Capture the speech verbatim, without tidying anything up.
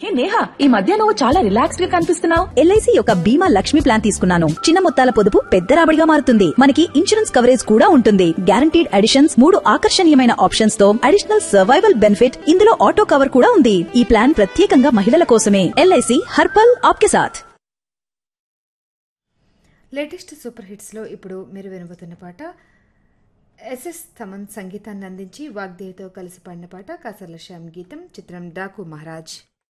హే నేహా, ఈ మధ్య నువ్వు చాలా రిలాక్స్డ్ గా కనిపిస్తున్నావు. ఎల్ఐసి యొక్క బీమా లక్ష్మి ప్లాన్ తీసుకున్నాను. చిన్న మొత్తాల పొదుపు పెద్ద రాబడిగా మారుతుంది. మనకి ఇన్సూరెన్స్ కవరేజ్ కూడా ఉంటుంది. గ్యారంటీడ్ అడిషన్స్, మూడు ఆకర్షణీయమైన ఆప్షన్స్ తో అడిషనల్ సర్వైవల్ బెనిఫిట్, ఇందులో ఆటో కవర్ కూడా ఉంది. ఈ ప్లాన్ ప్రత్యేకంగా మహిళల కోసమే. ఎల్ఐసి హర్పల్ ఆప్కే సాథ్. లేటెస్ట్ సూపర్ హిట్స్లో ఇప్పుడు మీరు వినబోతున్న పాట ఎస్ఎస్ తమన్ సంగీతాన్ని అందించి వాగ్దేవితో కలిసి పాడిన పాట. కాసర్ల శ్యామ్ గీతం. చిత్రం డాకు మహారాజ్.